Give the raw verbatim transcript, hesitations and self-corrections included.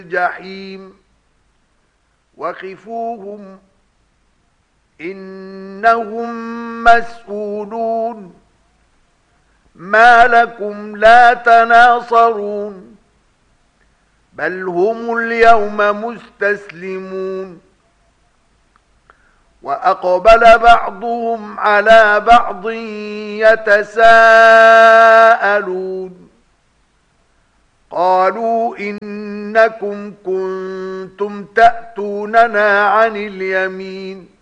الجحيم وقفوهم إنهم مسؤولون ما لكم لا تناصرون بل هم اليوم مستسلمون وأقبل بعضهم على بعض يتساءلون قالوا إنكم كنتم تأتوننا عن اليمين